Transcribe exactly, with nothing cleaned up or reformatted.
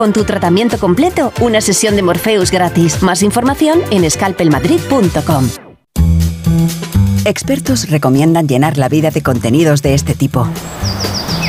Con tu tratamiento completo, una sesión de Morpheus gratis. Más información en scalpel madrid punto com. Expertos recomiendan llenar la vida de contenidos de este tipo.